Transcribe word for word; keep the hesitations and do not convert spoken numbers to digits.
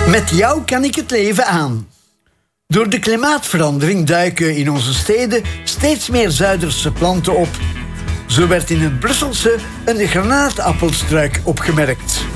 Met jou kan ik het leven aan. Door de klimaatverandering duiken in onze steden steeds meer Zuiderse planten op. Zo werd in het Brusselse een granaatappelstruik opgemerkt.